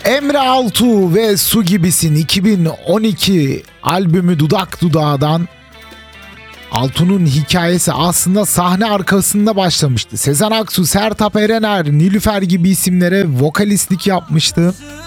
Emre Altuğ ve Su Gibisin 2012 albümü Dudak Dudağı'dan. Altuğ'un hikayesi aslında sahne arkasında başlamıştı. Sezen Aksu, Sertab Erener, Nilüfer gibi isimlere vokalistlik yapmıştı.